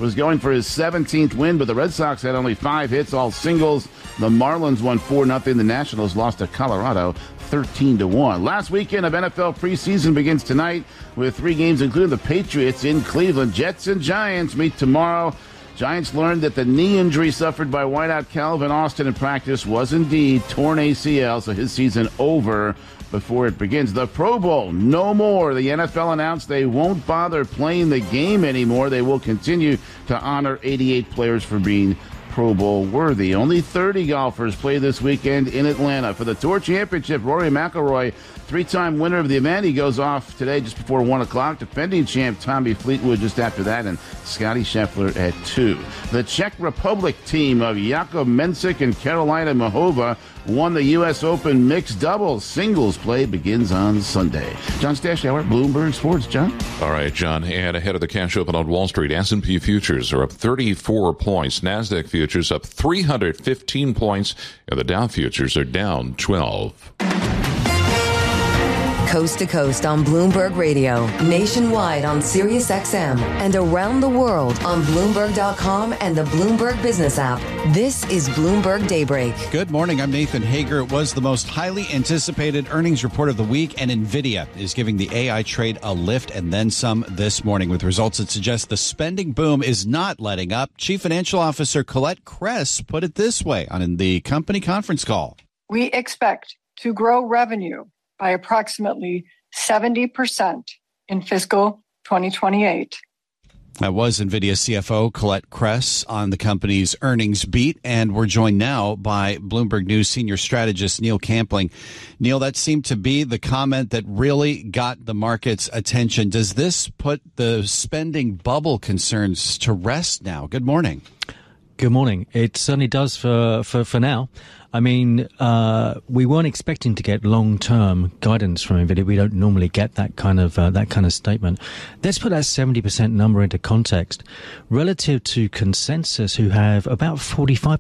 was going for his 17th win, but the Red Sox had only 5 hits, all singles. The Marlins won 4-0. The Nationals lost to Colorado 13-1. Last weekend of NFL preseason begins tonight with 3 games, including the Patriots in Cleveland. Jets and Giants meet tomorrow. Giants learned that the knee injury suffered by wideout Calvin Austin in practice was indeed torn ACL, so his season over before it begins. The Pro Bowl, no more. The NFL announced they won't bother playing the game anymore. They will continue to honor 88 players for being Pro Bowl worthy. Only 30 golfers play this weekend in Atlanta. For the Tour Championship, Rory McIlroy, 3-time winner of the event, he goes off today just before 1 o'clock. Defending champ Tommy Fleetwood just after that, and Scotty Scheffler at 2. The Czech Republic team of Jakub Mensik and Karolina Mahova won the U.S. Open mixed doubles. Singles play begins on Sunday. John Stashower, Bloomberg Sports. John? All right, John. And ahead of the cash open on Wall Street, S&P futures are up 34 points. NASDAQ futures up 315 points. And the Dow futures are down 12. Coast to coast on Bloomberg Radio, nationwide on Sirius XM, and around the world on Bloomberg.com and the Bloomberg Business app. This is Bloomberg Daybreak. Good morning. I'm Nathan Hager. It was the most highly anticipated earnings report of the week, and NVIDIA is giving the AI trade a lift and then some this morning with results that suggest the spending boom is not letting up. Chief Financial Officer Colette Kress put it this way on the company conference call. We expect to grow revenue by approximately 70% in fiscal 2028. That was NVIDIA CFO Colette Kress on the company's earnings beat, and we're joined now by Bloomberg News senior strategist Neil Campling. Neil, that seemed to be the comment that really got the market's attention. Does this put the spending bubble concerns to rest now? Good morning. Good morning. It certainly does for now. I mean, we weren't expecting to get long-term guidance from NVIDIA. We don't normally get that kind of statement. Let's put that 70% number into context relative to consensus, who have about 45%